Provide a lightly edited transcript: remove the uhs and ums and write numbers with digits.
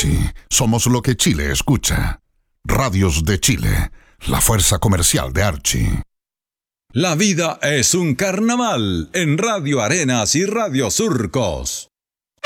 Archie, somos lo que Chile escucha. Radios de Chile, la fuerza comercial de Archie. La vida es un carnaval en Radio Arenas y Radio Surcos.